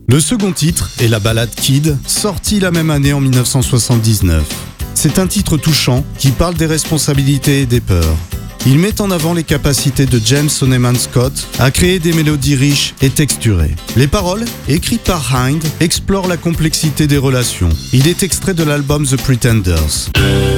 Le second titre est la ballade Kid, sortie la même année en 1979. C'est un titre touchant qui parle des responsabilités et des peurs. Il met en avant les capacités de James Honeyman Scott à créer des mélodies riches et texturées. Les paroles, écrites par Hind, explorent la complexité des relations. Il est extrait de l'album The Pretenders.